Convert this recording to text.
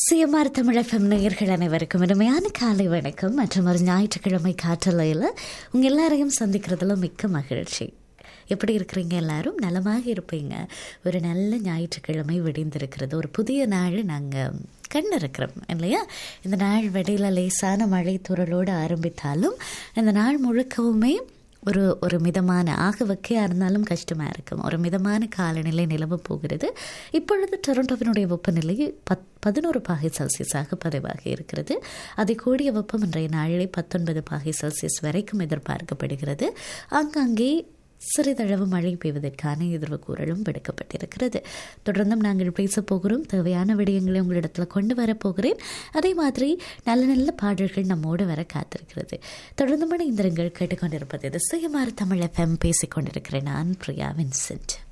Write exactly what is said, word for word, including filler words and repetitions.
CMR Tamil FM நேயர்கள் அனைவருக்கும் இனிமையான காலை வணக்கம். மற்றும் ஒரு ஞாயிற்றுக்கிழமை காற்றலையில் உங்கள் எல்லாரையும் சந்திக்கிறதுல மிக்க மகிழ்ச்சி. எப்படி இருக்கிறீங்க? எல்லாரும் நலமாக இருப்பீங்க. ஒரு நல்ல ஞாயிற்றுக்கிழமை விடிந்திருக்கிறது. ஒரு புதிய நாள் நாங்கள் கண்டு இருக்கிறோம் இல்லையா? இந்த நாள் வெடியில் லேசான மழை துறளோடு ஆரம்பித்தாலும் இந்த நாள் முழுக்கவுமே ஒரு ஒரு மிதமான ஆக வக்கையாக இருந்தாலும் கஷ்டமாக இருக்கும். ஒரு மிதமான காலநிலை நிலவ போகிறது. இப்பொழுது டொரண்டோவினுடைய வெப்பநிலை பத் பதினோரு பாகை செல்சியஸாக பதிவாகி இருக்கிறது. அதை கூடிய வெப்பம் இன்றைய நாளிலே பத்தொன்பது பாகை செல்சியஸ் வரைக்கும் எதிர்பார்க்கப்படுகிறது. ஆங்காங்கே சிறிதளவு மழை பெய்வதற்கான எதிர்வு கூறலும் விடுக்கப்பட்டிருக்கிறது. தொடர்ந்தும் நாங்கள் பேச போகிறோம். தேவையான விடயங்களை உங்களிடத்தில் கொண்டு வரப்போகிறேன். அதே மாதிரி நல்ல நல்ல பாடல்கள் நம்மோடு வர காத்திருக்கிறது. தொடர்ந்து இந்திரங்கள் கேட்டுக்கொண்டிருப்பது இது சிஎம்ஆர் தமிழ் எஃப்எம். பேசிக்கொண்டிருக்கிறேன் நான் பிரியா வின்சென்ட்.